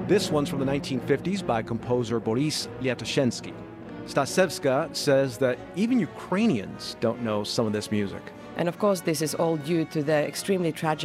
This one's from the 1950s by composer Boris Lyatoshenski. Stasevska says that even Ukrainians don't know some of this music. And of course, this is all due to the extremely tragic